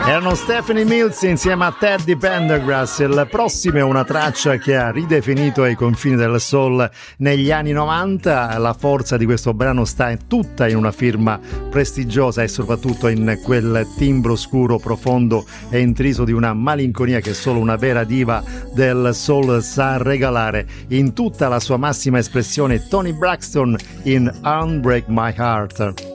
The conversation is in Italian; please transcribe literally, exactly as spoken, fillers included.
Erano Stephanie Mills insieme a Teddy Pendergrass. Il prossimo è una traccia che ha ridefinito i confini del soul negli anni novanta. La forza di questo brano sta tutta in una firma prestigiosa e soprattutto in quel timbro scuro, profondo e intriso di una malinconia che solo una vera diva del soul sa regalare in tutta la sua massima espressione. Toni Braxton in Unbreak My Heart.